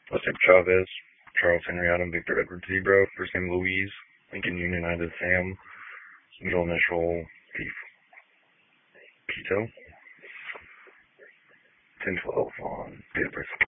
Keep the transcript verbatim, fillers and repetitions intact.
Last name Chavez, Charles Henry Adam Victor Edward Zebra, first name Louise, Lincoln Union United Sam, middle initial P. Pito, ten twelve on date of birth.